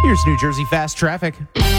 Here's New Jersey Fast Traffic.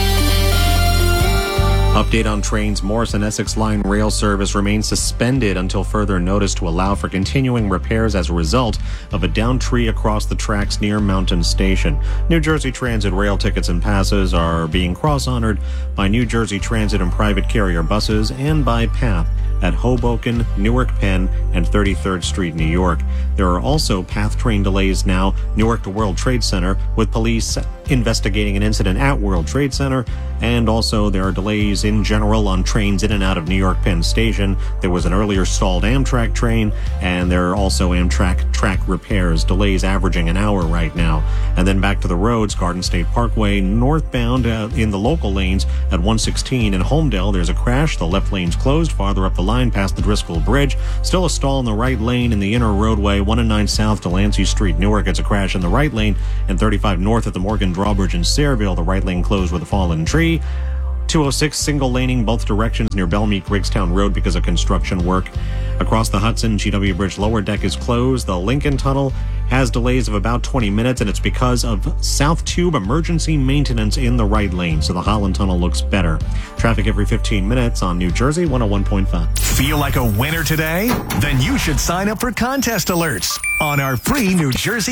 Update on trains. Morrison-Essex Line rail service remains suspended until further notice to allow for continuing repairs as a result of a downed tree across the tracks near Mountain Station. New Jersey Transit rail tickets and passes are being cross-honored by New Jersey Transit and private carrier buses and by PATH at Hoboken, Newark Penn, and 33rd Street, New York. There are also PATH train delays now, Newark to World Trade Center, with police investigating an incident at World Trade Center, and also there are delays in general on trains in and out of New York Penn Station. There was an earlier stalled Amtrak train, and there are also Amtrak track repairs, delays averaging an hour right now. And then back to the roads, Garden State Parkway, northbound in the local lanes at 116 in Homedale, there's a crash. The left lane's closed. Farther up the line past the Driscoll Bridge, still a stall in the right lane in the inner roadway, 109 south to Lancey Street, Newark. It's a crash in the right lane, and 35 north at the Morgan Drawbridge in Sayreville, the right lane closed with a fallen tree. 206 single laning both directions near Belmead Griggstown Road because of construction work. Across the Hudson, GW Bridge lower deck is closed. The Lincoln Tunnel has delays of about 20 minutes, and it's because of South Tube emergency maintenance in the right lane, so the Holland Tunnel looks better. Traffic every 15 minutes on New Jersey 101.5. Feel like a winner today? Then you should sign up for contest alerts on our free New Jersey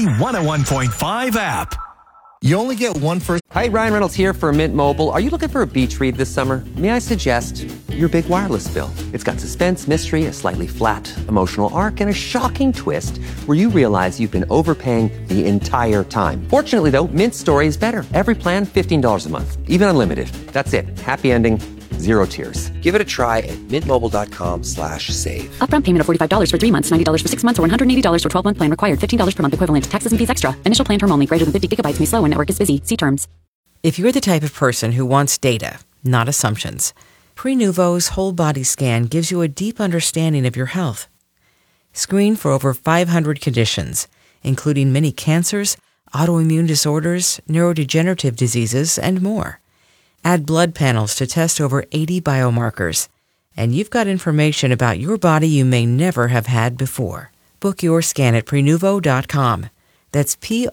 101.5 app. You only get one first. Hi, Ryan Reynolds here for Mint Mobile. Are you looking for a beach read this summer? May I suggest your big wireless bill? It's got suspense, mystery, a slightly flat emotional arc, and a shocking twist where you realize you've been overpaying the entire time. Fortunately, though, Mint's story is better. Every plan, $15 a month, even unlimited. That's it. Happy ending. Zero tears. Give it a try at mintmobile.com/save. Upfront payment of $45 for 3 months, $90 for 6 months, or $180 for 12-month plan required. $15 per month equivalent. Taxes and fees extra. Initial plan term only. Greater than 50 gigabytes may slow when network is busy. See terms. If you're the type of person who wants data, not assumptions, Prenuvo's whole body scan gives you a deep understanding of your health. Screen for over 500 conditions, including many cancers, autoimmune disorders, neurodegenerative diseases, and more. Add blood panels to test over 80 biomarkers, and you've got information about your body you may never have had before. Book your scan at Prenuvo.com. That's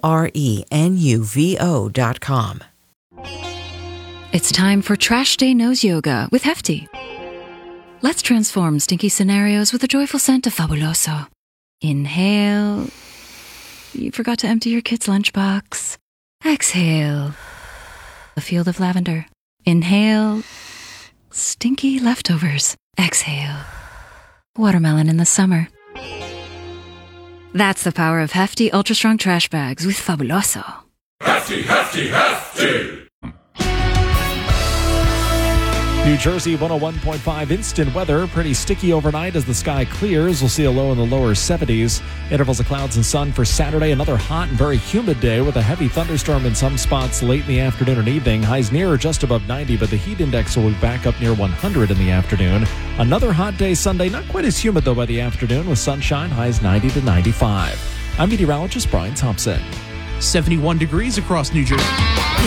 Prenuvo.com. It's time for Trash Day Nose Yoga with Hefty. Let's transform stinky scenarios with the joyful scent of Fabuloso. Inhale. You forgot to empty your kid's lunchbox. Exhale. A field of lavender. Inhale. Stinky leftovers. Exhale. Watermelon in the summer. That's the power of Hefty Ultra Strong Trash Bags with Fabuloso. Hefty, hefty, hefty! New Jersey 101.5 instant weather. Pretty sticky overnight as the sky clears. We'll see a low in the lower 70s. Intervals of clouds and sun for Saturday. Another hot and very humid day with a heavy thunderstorm in some spots late in the afternoon and evening. Highs near or just above 90, but the heat index will be back up near 100 in the afternoon. Another hot day Sunday. Not quite as humid, though, by the afternoon with sunshine. Highs 90 to 95. I'm meteorologist Brian Thompson. 71 degrees across New Jersey.